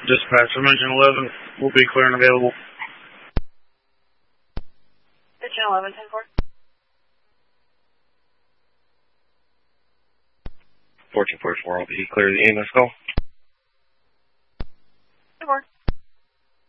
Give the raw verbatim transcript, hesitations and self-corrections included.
Dispatch, Dimension eleven will be clear and available. Dimension eleven, ten four. fourteen forty-four will be clear to the A M S call.